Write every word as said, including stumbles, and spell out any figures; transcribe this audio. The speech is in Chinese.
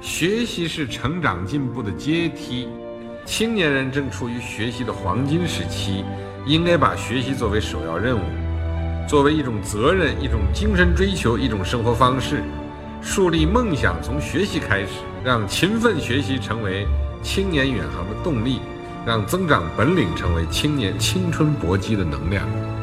学习是成长进步的阶梯，青年人正处于学习的黄金时期，应该把学习作为首要任务，作为一种责任、一种精神追求、一种生活方式。树立梦想从学习开始，让勤奋学习成为青年远航的动力，让增长本领成为青年青春搏击的能量。